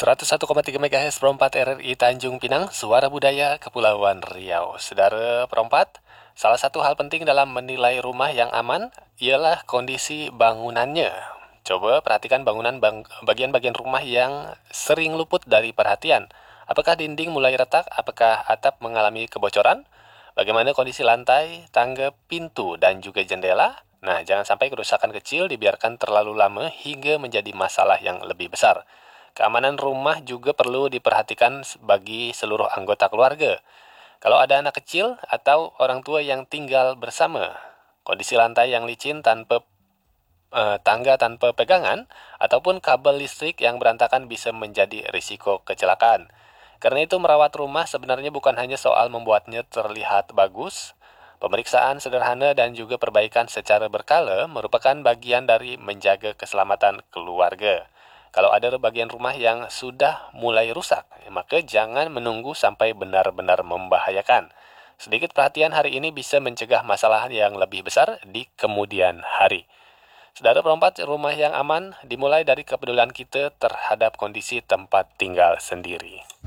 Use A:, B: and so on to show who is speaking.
A: 101,3 MHz Perompat RRI Tanjung Pinang, Suara Budaya Kepulauan Riau. Saudara Perompat, salah satu hal penting dalam menilai rumah yang aman ialah kondisi bangunannya. Coba perhatikan bagian-bagian rumah yang sering luput dari perhatian. Apakah dinding mulai retak? Apakah atap mengalami kebocoran? Bagaimana kondisi lantai, tangga, pintu, dan juga jendela? Nah, jangan sampai kerusakan kecil dibiarkan terlalu lama hingga menjadi masalah yang lebih besar. Keamanan rumah juga perlu diperhatikan bagi seluruh anggota keluarga. Kalau ada anak kecil atau orang tua yang tinggal bersama, kondisi lantai yang licin tangga tanpa pegangan, ataupun kabel listrik yang berantakan bisa menjadi risiko kecelakaan. Karena itu merawat rumah sebenarnya bukan hanya soal membuatnya terlihat bagus. Pemeriksaan sederhana dan juga perbaikan secara berkala merupakan bagian dari menjaga keselamatan keluarga. Kalau ada bagian rumah yang sudah mulai rusak, maka jangan menunggu sampai benar-benar membahayakan. Sedikit perhatian hari ini bisa mencegah masalah yang lebih besar di kemudian hari. Saudara Perompat, rumah yang aman dimulai dari kepedulian kita terhadap kondisi tempat tinggal sendiri.